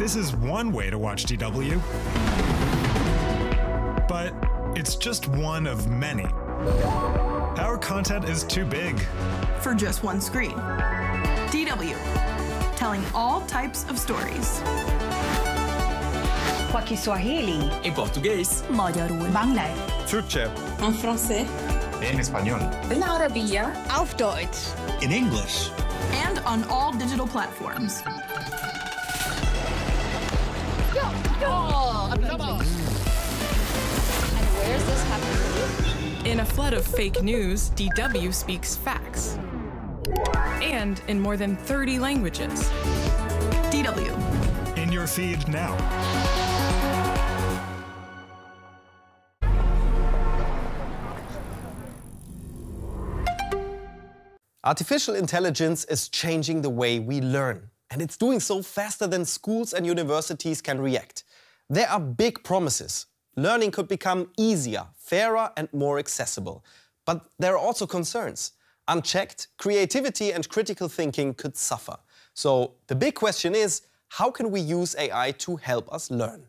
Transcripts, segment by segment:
This is one way to watch DW. But it's just one of many. Our content is too big for just one screen. DW, telling all types of stories. Kwa Kiswahili. En português. Magyarul. Bangla. Türkçe. En français. En español. بالعربية. Auf Deutsch. In English. And on all digital platforms. Where's this happening? In a flood of fake news, DW speaks facts. And in more than 30 languages. DW. In your feed now. Artificial intelligence is changing the way we learn, and it's doing so faster than schools and universities can react. There are big promises. Learning could become easier, fairer, and more accessible. But there are also concerns. Unchecked, creativity and critical thinking could suffer. So the big question is, how can we use AI to help us learn?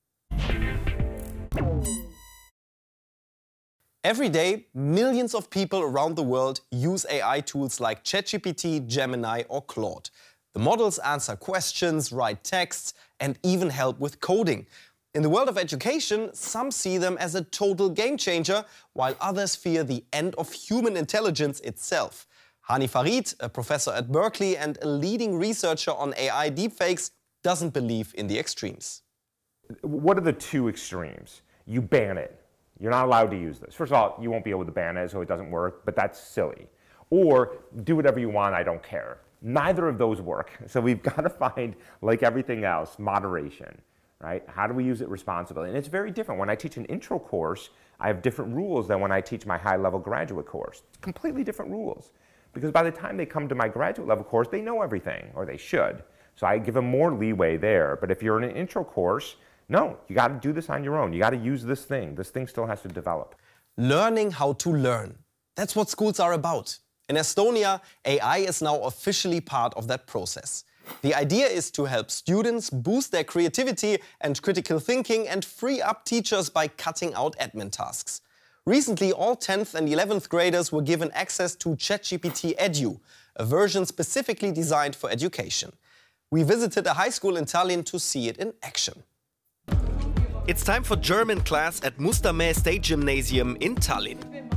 Every day, millions of people around the world use AI tools like ChatGPT, Gemini or Claude. The models answer questions, write texts and even help with coding. In the world of education, some see them as a total game changer, while others fear the end of human intelligence itself. Hani Farid, a professor at Berkeley and a leading researcher on AI deepfakes, doesn't believe in the extremes. What are the two extremes? You ban it. You're not allowed to use this. First of all, you won't be able to ban it, so it doesn't work, but that's silly. Or do whatever you want, I don't care. Neither of those work. So we've got to find, like everything else, moderation, right? How do we use it responsibly? And it's very different. When I teach an intro course, I have different rules than when I teach my high-level graduate course. Completely different rules. Because by the time they come to my graduate level course, they know everything, or they should. So I give them more leeway there. But if you're in an intro course, no, you got to do this on your own. You got to use this thing. This thing still has to develop. Learning how to learn. That's what schools are about. In Estonia, AI is now officially part of that process. The idea is to help students boost their creativity and critical thinking and free up teachers by cutting out admin tasks. Recently, all 10th and 11th graders were given access to ChatGPT Edu, a version specifically designed for education. We visited a high school in Tallinn to see it in action. It's time for German class at Mustamäe State Gymnasium in Tallinn.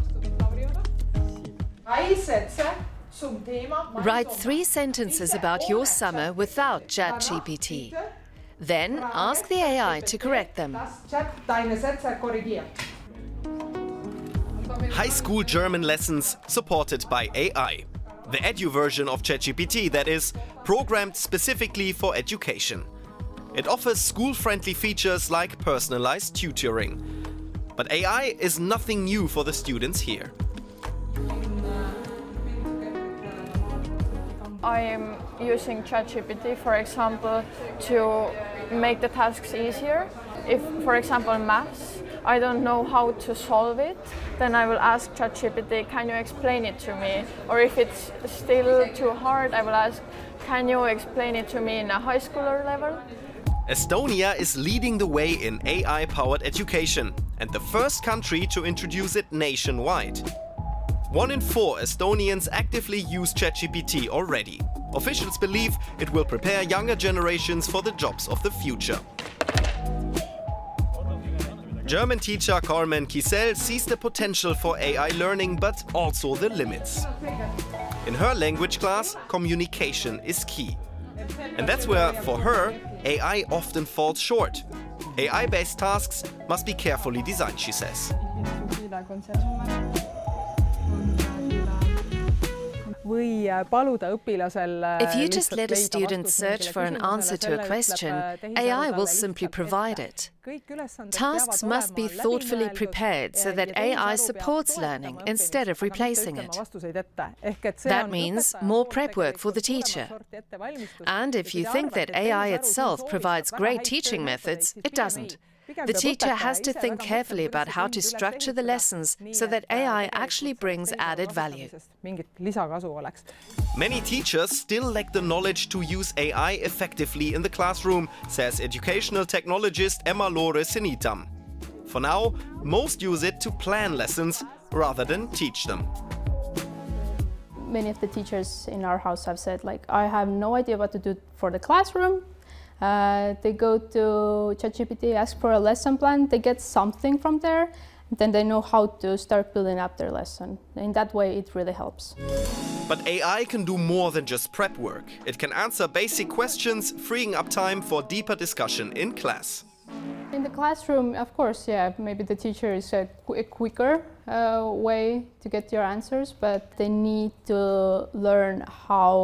Write 3 sentences about your summer without ChatGPT. Then ask the AI to correct them. High school German lessons supported by AI. The Edu version of ChatGPT, that is, programmed specifically for education. It offers school-friendly features like personalized tutoring. But AI is nothing new for the students here. I am using ChatGPT, for example, to make the tasks easier. If, for example, maths, I don't know how to solve it, then I will ask ChatGPT, can you explain it to me? Or if it's still too hard, I will ask, can you explain it to me in a high schooler level? Estonia is leading the way in AI-powered education and the first country to introduce it nationwide. 1 in 4 Estonians actively use ChatGPT already. Officials believe it will prepare younger generations for the jobs of the future. German teacher Carmen Kisel sees the potential for AI learning, but also the limits. In her language class, communication is key. And that's where, for her, AI often falls short. AI-based tasks must be carefully designed, she says. If you just let a student search for an answer to a question, AI will simply provide it. Tasks must be thoughtfully prepared so that AI supports learning instead of replacing it. That means more prep work for the teacher. And if you think that AI itself provides great teaching methods, it doesn't. The teacher has to think carefully about how to structure the lessons so that AI actually brings added value. Many teachers still lack the knowledge to use AI effectively in the classroom, says educational technologist Emma-Lore Senitam. For now, most use it to plan lessons rather than teach them. Many of the teachers in our house have said, like, I have no idea what to do for the classroom. They go to ChatGPT, ask for a lesson plan, they get something from there, then they know how to start building up their lesson. In that way, it really helps. But AI can do more than just prep work. It can answer basic questions, freeing up time for deeper discussion in class. In the classroom, of course, yeah, maybe the teacher is a quicker way to get your answers, but they need to learn how